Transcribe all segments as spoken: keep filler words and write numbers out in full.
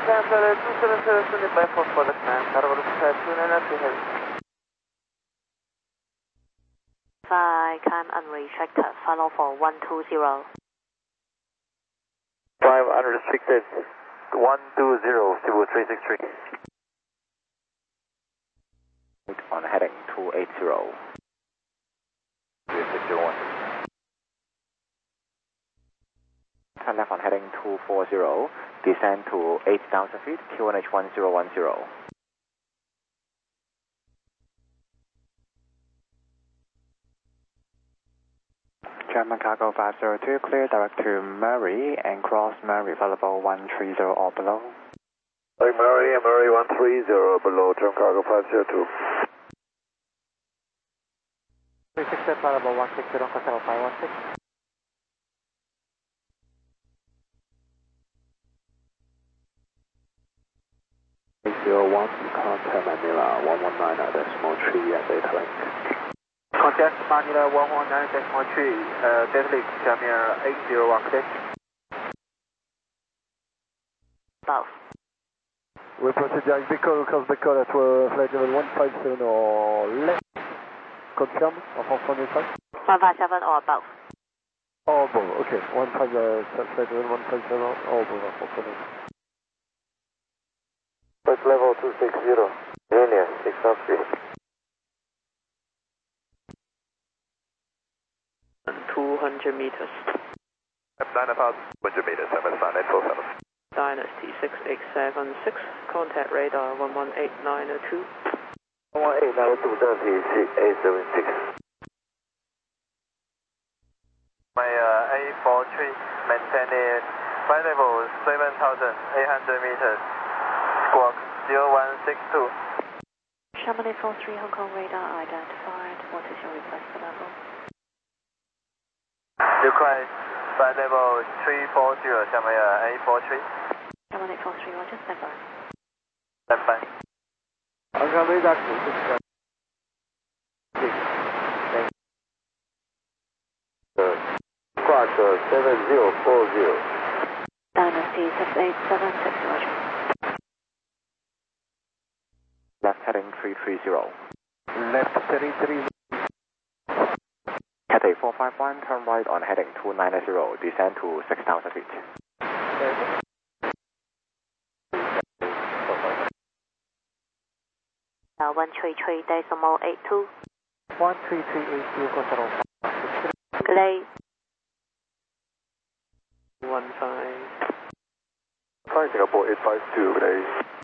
cancel two seven zero Sunday by four for the man. Cargo two nine nine two heavy. Fly, climb unrestricted, follow for one two zero. five unrestricted, one two zero, Cebu three six three. On heading two eight zero. three six zero one. Turn left on heading two four zero, descend to eight thousand feet, Q N H one zero one zero. German Cargo five zero two, clear direct to Murray and cross Murray, available one three zero or below. Like Murray, Murray one three zero below, German Cargo five zero two. three six seven, available one six zero, Casero five one six. eight zero one, contact Manila one one nine decimal three and data link. Contact Manila one one nine decimal three, uh, data link, Jamir eight zero one, clear. Both. We proceed direct Bicol, cross Bicol at uh, flight level one five seven or less. Confirm, en fonction des traces. one five seven or above. Or above, okay. one five, uh, flight level one five seven or above, en fonction des traces. Flight level two six zero, linear six oh three. two hundred meters. nine about one hundred meters, seven five eight four seven. Dynasty six eight seven six, contact radar one one eight nine two. one one eight nine two, Dynasty six eight seven six. My uh, A four three, maintaining flight level seven thousand eight hundred meters, squawk zero one six two. Chamonix four three, Hong Kong radar identified. What is your request for level? Request flight level three four zero, Chamonix A four three. Chamonix four three, Roger, stand by. Stand by. Hong Kong radar two six zero. Squawk seven zero four zero. Dynasty six eight seven six, Roger. Left heading three three zero. Left three three. Cathay four five one, turn right on heading two nine zero, descend to six thousand feet. Uh, one three three decimal eight two. one three three eight two, Casero five. Glade. One five. Five Singapore eight five two, today.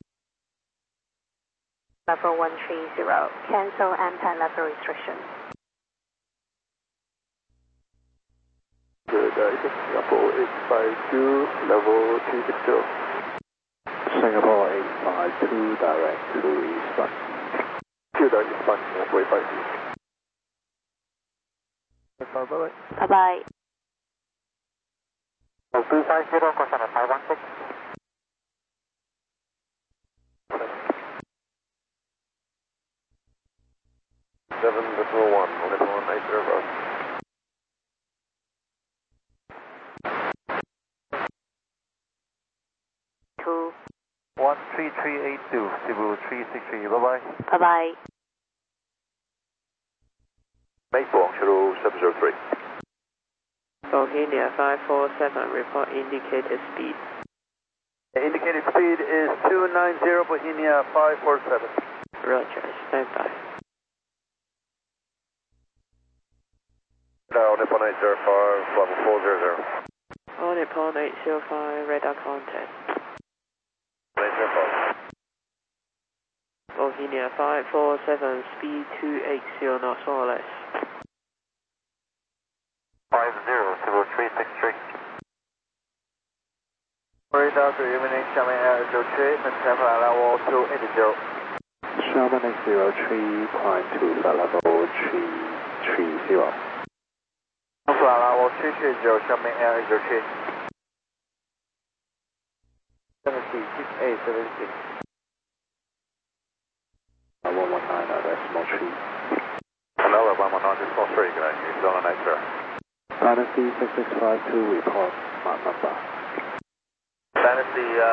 Level one three zero. Cancel anti-level restriction. Good, uh, Singapore eight five two, level three six zero. Singapore eight five two, direct to Eastbound. Two direct Eastbound, Singapore eight five two. Bye-bye. Bye-bye. two five zero, Casero five one six. seven decimal one, one one eight zero. Two. one three three eight two, Cebu three six three, bye-bye. Bye-bye. Make Buong Shuru seven zero three. Bohemia five four seven, report indicated speed. The indicated speed is two nine zero, Bohemia five four seven. Roger, stand by. No, Nippon eight zero five, level four zero zero. All Nippon eight zero five, radar contact. eight zero five. Bohemia five four seven, speed two eight zero knots or less. five zero, Cebu three six three. Radar to Evening, Xiamen Air zero three, maintain flight level two eight zero. Xiamen zero three, climb to flight level three three zero. Flight level three three zero, Xiamen Air zero three. Dynasty six eight seven six. one one nine decimal three. Hello, one one nine decimal three, good night, New Zealand eight zero. Dynasty six six five two, report mark number. Dynasty, uh,